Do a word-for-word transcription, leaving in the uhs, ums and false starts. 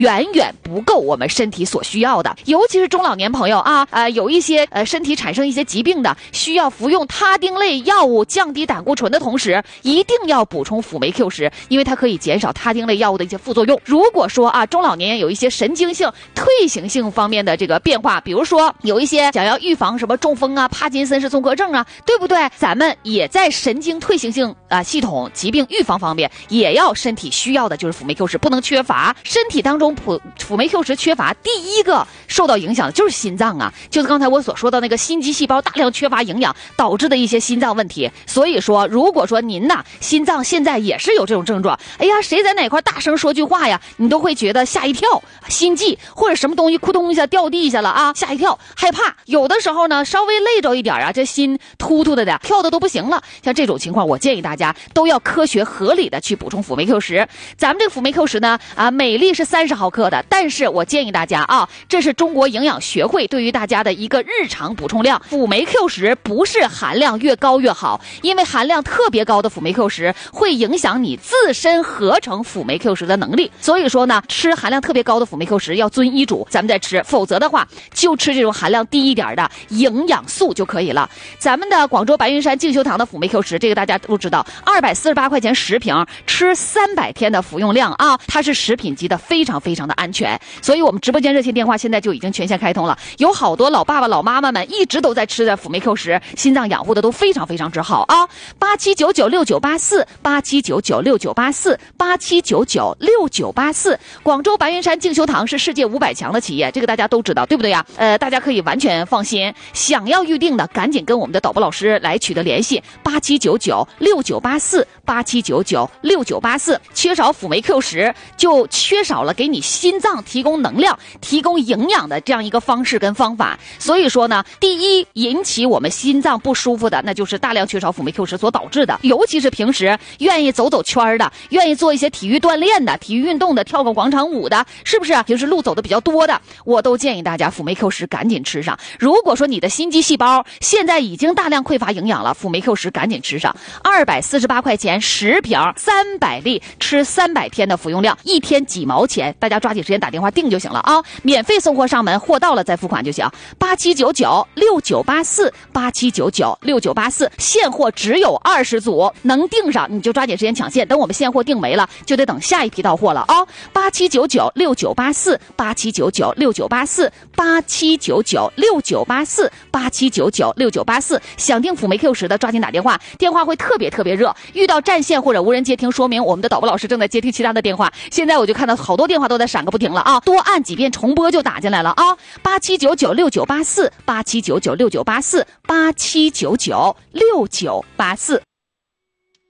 远远不够我们身体所需要的。尤其是中老年朋友啊，呃，有一些呃身体产生一些疾病的，需要服用他汀类药物降低胆固醇的同时，一定要补充辅酶 Q 十，因为它可以减少他汀类药物的一些副作用。如果说啊，中老年有一些神经性、退行性方面的这个变化，比如说有一些想要预防什么中风啊、帕金森氏综合症啊，对不对？咱们也在神经退行性啊系统疾病预防方面，也要身体需要的就是辅酶 Q 十，不能缺乏。身体当中辅辅酶 Q 十缺乏，第一个受到影响的就是心脏啊，就是刚才我所说的那个心肌细胞大量缺乏营养导致的一些心脏问题。所以说，如果说您呐心脏现在也是有这种症状，哎呀，谁在哪块大声说句话呀，你都会觉得吓一跳，心悸，或者什么东西扑通一下掉地下了啊，吓一跳，害怕。有的时候呢，稍微累着一点啊，这心突突的的，跳的都不行了。像这种情况，我建议大家都要科学合理的去补充辅酶 Q 十。咱们这个辅酶 Q 十呢，啊，每粒是三十毫克的，但是我建议大家啊，这是中国营养学会对于大家的一个日常补充量。辅酶 Q 十不是含量越高越好，因为含量特别高的辅酶 Q 十会影响你自身合成辅酶 Q 十的能力。所以说呢，吃含量特别高的辅酶 Q 十要遵医嘱，咱们再吃，否则的话就吃这种含量低一点的营养素就可以了。咱们的广州白云山净修堂的辅酶 Q 十，这个大家都知道，二百四十八块钱十瓶，吃三百天的服用量啊，它是食品级的，非常非常的安全。所以我们直播间热线电话现在就已经全线开通了，有好多老爸爸老妈妈们一直都在吃的辅酶 Q 十，心脏养护的都非常非常之好啊。八七九九六九八四，八七九九六九八四，八七九九六九八四。广州白云山净修堂是世界五百强的企业，这个大家都知道，对不对呀？呃，大家可以完全放心。想要预定的，赶紧跟我们的导播老师来取得联系，八七九九六九八四，八七九九六九八四。缺少辅酶 Q 十，就缺少了给你心脏提供能量、提供营养的这样一个方式跟方法。所以说呢，第一引起我们心脏不舒服的，那就是大量缺少辅酶 Q 十所导致的。尤其是平时愿意走走圈的，愿意做一些体育锻炼的、体育运动的，跳个广场舞的，是不是平时路走的比较多的，我都建议大家辅酶 Q 十赶紧吃上。如果说你的心肌细胞现在已经大量匮乏营养了，辅酶 Q 十赶紧吃上。二百四十八块钱十瓶，三百粒，吃三百天的服用量，一天几毛钱，大家抓紧时间打电话订就行了啊，免费送货上门，货到了再付款就行。八七九九六九八四，八七九九六九八四，现货只有二十组，能订上你就抓紧时间抢现，等我们现货订没了，就得等下一批到货了啊。八七九九六九八四，八七九九六九八四，八七九九六九八四，八七九九六九八四。想订辅酶 Q 十的抓紧打电话，电话会特别特别热，遇到占线或者无人接听，说明我们的导播老师正在接听其他的电话。现在我就看到好多电话都在闪个不停了啊，多按几遍重播就打进来了啊。八七九九六九八四，八七九九六九八四，八七九九六九八四。